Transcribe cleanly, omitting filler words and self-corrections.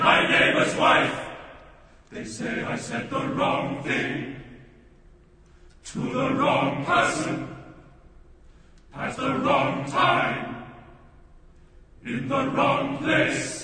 My neighbor's wife. They say I said the wrong thing to the wrong person at the wrong time in the wrong place.